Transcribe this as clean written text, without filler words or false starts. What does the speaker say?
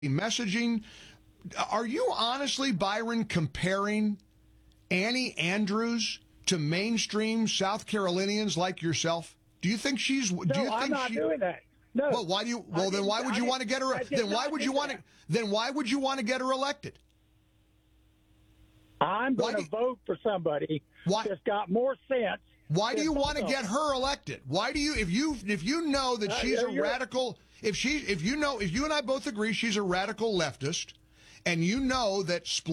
messaging. Are you honestly, Byron, comparing Annie Andrews to mainstream South Carolinians like yourself? Do you think she's? No, I'm not doing that. No. Well, why do you? Well, then why would you want to get her? Then why would you want to? Then why would you want to get her elected? I'm going to vote for somebody that's got more sense. Why do you want to get her elected? Why do you? If you know that she's a radical, if you and I both agree she's a radical leftist, and you know that